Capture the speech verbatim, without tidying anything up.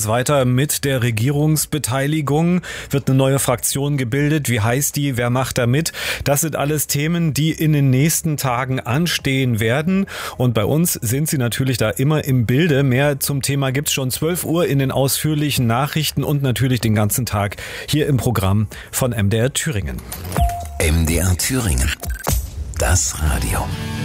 geht's weiter mit der Regierungsbeteiligung. Wird eine neue Fraktion gebildet? Wie heißt die? Wer macht da mit? Das sind alles Themen, die in den nächsten Tagen anstehen werden. Und bei uns sind Sie natürlich da immer im Bilde. Mehr zum Thema gibt's schon zwölf Uhr in den ausführlichen Nachrichten und natürlich den ganzen Tag hier im Programm von M D R Thüringen. M D R Thüringen. Das Radio.